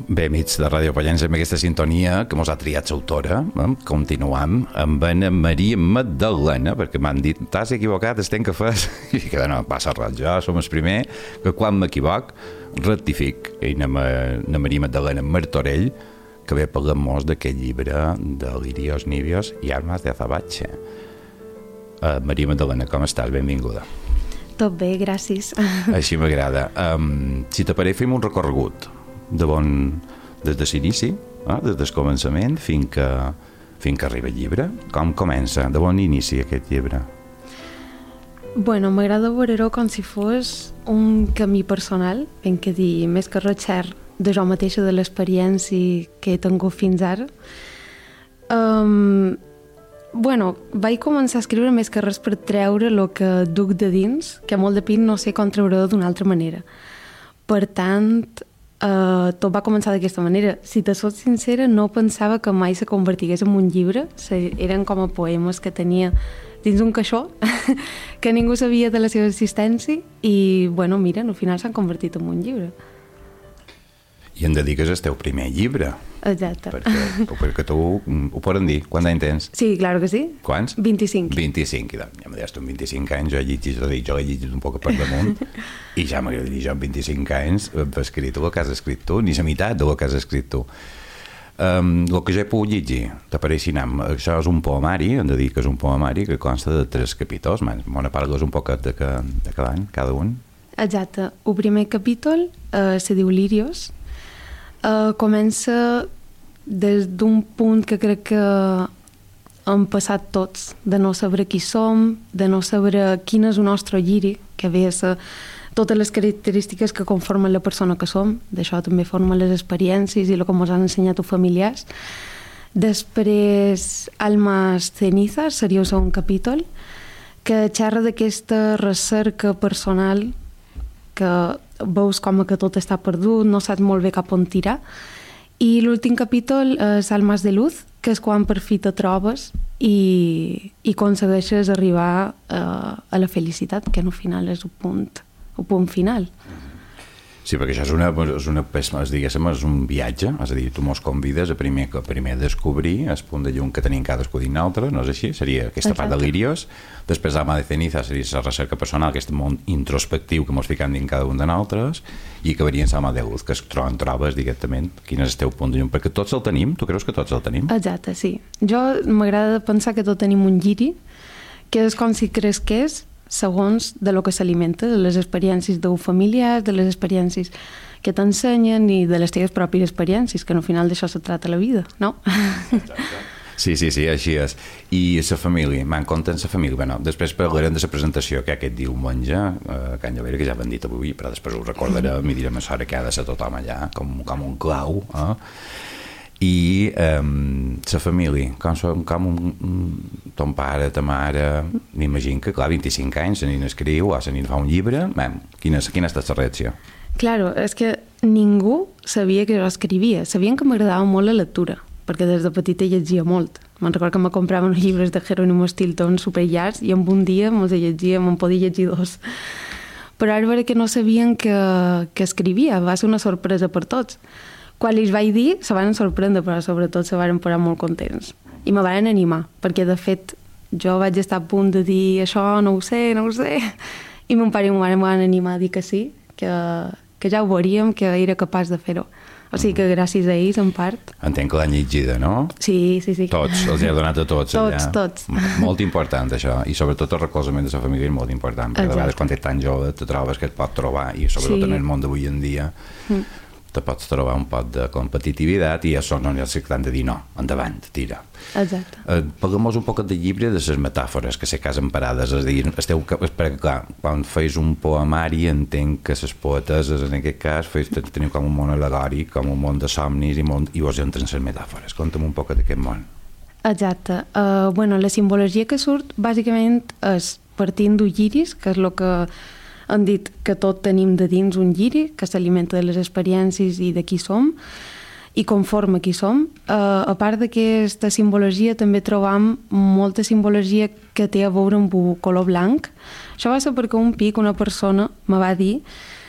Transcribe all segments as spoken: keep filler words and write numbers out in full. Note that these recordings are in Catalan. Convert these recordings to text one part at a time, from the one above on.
Bé, mig de Ràdio Pollença, amb aquesta sintonia que mos ha triat l'autora. Eh? Continuam amb Anna Maria Magdalena, perquè m'han dit, t'has equivocat, estem que fas. I que no, passa res, jo som el primer, que quan m'equivoc, rectific. I Anna Maria Magdalena Martorell, que ve parlant-nos d'aquest llibre de Lirios Nibios i Armes de Azabache. Uh, Maria Magdalena, com estàs? Benvinguda. Tot bé, gràcies. Així m'agrada. Um, si t'apareix, fem un recorregut de bon, des de l'inici, eh? des del començament fins que, fins que arriba el llibre. Com comença? De bon inici aquest llibre? Bueno, m'agrada veure-ho com si fos un camí personal, ben que dir, més que retxer de jo mateixa, de l'experiència que he tingut fins ara. Um, bueno, vaig començar a escriure més que res per treure el que duc de dins, que molt de pit no sé com treure-ho d'una altra manera. Per tant, Uh, tot va començar d'aquesta manera. Si te soc sincera, no pensava que mai se convertigués en un llibre. Eren com a poemes que tenia dins un caixó que ningú sabia de la seva existència i, bueno, mira, al final s'han convertit en un llibre. I em dediques al teu primer llibre. Exacte. Perquè, perquè tu ho poden dir. Quants anys tens? Sí, claro que sí. Quants? vint-i-cinc. vint-i-cinc. I ja m'ha dit, amb vint-i-cinc anys, jo he llegit, jo he llegit un poc per damunt i ja m'agradaria jo amb vint-i-cinc anys haver escrit el que has escrit tu, ni la meitat del que has escrit tu. Um, el que ja he pogut llegir, t'apareixin, això és un poemari, hem de dir que és un poemari que consta de tres capítols. M'ho parles un poquet de, que, de cada any, cada un? Exacte. El primer capítol eh, se diu Lirios. Uh, comença des d'un punt que crec que hem passat tots, de no saber qui som, de no saber quin és el nostre lliri, que ve a ser totes les característiques que conformen la persona que som. D'això també formen les experiències i el que ens han ensenyat els familiars. Després, Almas cenizas seria el segon capítol, que xerra d'aquesta recerca personal que veus com que tot està perdut, no saps molt bé cap on tirar. I l'últim capítol és Almas de luz, que és quan per fi te trobes i, i aconsegueixes arribar a, a la felicitat, que al final és el punt, el punt final. Sí, perquè això és una, és una és, diguéssim, és un viatge, és a dir, tu mos convides a primer, a primer descobrir el punt de llum que tenim cadascú dins nosaltres, no és així? Seria aquesta Exacte. Part de Lirios, després Alma de ceniza seria la recerca personal, aquest món introspectiu que mos fiquem dins cada un de nosaltres, i acabaria en Alma de luz, que es troben, trobes directament quin és el teu punt de llum, perquè tots el tenim, tu creus que tots el tenim? Exacte, sí. Jo m'agrada pensar que tots tenim un lliri, que és com si cresqués segons de lo que s'alimenta, de les experiències de familiars, de les experiències que t'ensenyen i de les teves pròpies experiències, que al final d'això se trata la vida, no? Sí, sí, sí, així és. I la família, m'han compte en la família. Bueno, després parlarem de la presentació que aquest diumenge a Can Llavera, que ja van dit avui, però després ho recordarem i direm a l'hora que ha de ser tothom allà, com, com un clau, eh? I um, la família, com, com un, un, ton pare, ta mare, m'imagino que, clar, vint-i-cinc anys, se n'hi escriu o se n'hi fa un llibre, man, quina, quina ha estat la reacció? Claro, és que ningú sabia que jo escrivia, sabien que m'agradava molt la lectura, perquè des de petita llegia molt. Me'n recordo que me compraven uns llibres de Jerónimo Stilton superllargs i en un dia me'ls llegia, me'n podia llegir dos. Però ara veure que no sabien que, que escrivia, va ser una sorpresa per tots. Quan els vaig dir, se van sorprendre, però sobretot se van posar molt contents. I me van animar, perquè de fet jo vaig estar a punt de dir això no ho sé, no ho sé, i mon pare i mon mare em van animar a dir que sí, que, que ja ho veuríem, que era capaç de fer-ho. O sigui que gràcies a ells, en part... Entenc que l'han llegida, no? Sí, sí, sí. Tots, els he donat a tots. Tots, allà. tots. Molt important, això. I sobretot el recolzament de la família és molt important, perquè Exacte. De vegades quan ets tan jove te trobes que et pot trobar, i sobretot sí. En el món d'avui en dia... Mm. te pots trobar un pot de competitivitat i això no és que t'han de dir no, endavant, tira. Exacte. Eh, Parlem-nos un poc del llibre de les metàfores que sé que has emparades, és a dir, esteu, perquè clar, quan feis un poemari entenc que les poeteses en aquest cas feis, teniu com un món alegòric, com un món de somnis i, món, i vos entren les metàfores. Conta'm un poc d'aquest món. Exacte. Uh, bueno, la simbologia que surt bàsicament és partint d'un lliris, que és el que han dit que tot tenim de dins un lliri, que s'alimenta de les experiències i de qui som, i conforme qui som. Uh, a part d'aquesta simbologia també trobam molta simbologia que té a veure amb el color blanc. Això va ser perquè un pic una persona me va dir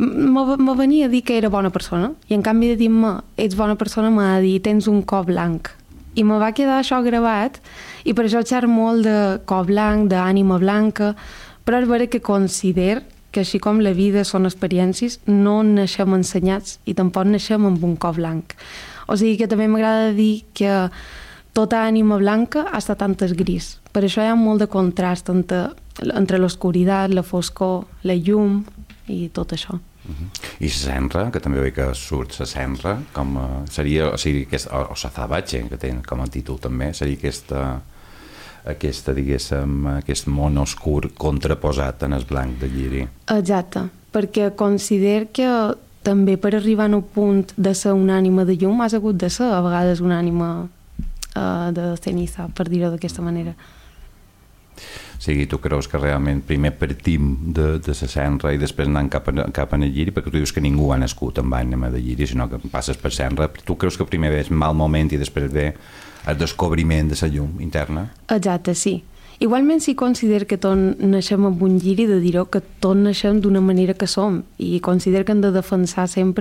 me venia a dir que era bona persona i en canvi de dir-me ets bona persona m'ha de dir tens un cor blanc i me va quedar això gravat i per això xerro molt de cor blanc, d'ànima blanca, però és vera que considero que així com la vida són experiències, no naixem ensenyats i tampoc naixem amb un cor blanc. O sigui que també m'agrada dir que tota ànima blanca ha estat antes gris. Per això hi ha molt de contrast entre, entre l'oscuritat, la foscor, la llum i tot això. Uh-huh. I la senra, que també veig que surt la senra, com uh, seria, o sigui, aquest, o, o la zabache, que té com a títol també, seria aquesta, aquesta, diguéssim, aquest món oscur contraposat en el blanc de lliri. Exacte, perquè considero que també per arribar a un punt de ser una ànima de llum has hagut de ser a vegades una ànima uh, de ceniza, per dir-ho d'aquesta manera. O sigui, tu creus que realment primer partim de, de la senra i després anant cap a, cap a el lliri, perquè tu dius que ningú ha nascut amb ànima de lliri, sinó que passes per senra. Tu creus que primer ve el mal moment i després ve el descobriment de la llum interna? Exacte, sí. Igualment sí considero que tots naixem amb un lliri de dir-ho, que tots naixem d'una manera que som i considero que hem de defensar sempre